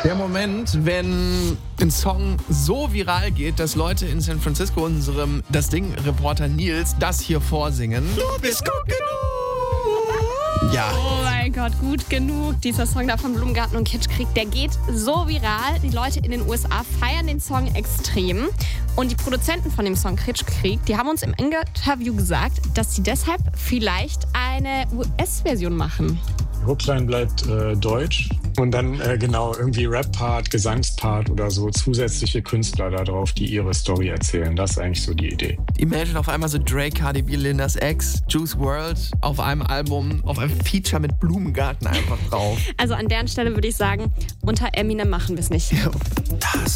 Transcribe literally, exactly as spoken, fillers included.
Der Moment, wenn ein Song so viral geht, dass Leute in San Francisco unserem Das Ding-Reporter Nils das hier vorsingen. Du bist gut genug! Ja. Oh mein Gott, gut genug. Dieser Song da von Blumengarten und Kitschkrieg, der geht so viral. Die Leute in den U S A feiern den Song extrem. Und die Produzenten von dem Song Kitschkrieg, die haben uns im Interview gesagt, dass sie deshalb vielleicht eine U S-Version machen. Hookline bleibt äh, deutsch und dann äh, genau irgendwie Rap-Part, Gesangspart oder so zusätzliche Künstler da drauf, die ihre Story erzählen. Das ist eigentlich so die Idee. Imagine auf einmal so Drake, Cardi B, Lil Nas X, Juice world auf einem Album, auf einem Feature mit Blumengarten einfach drauf. Also an deren Stelle würde ich sagen, unter Eminem machen wir es nicht. Ja, das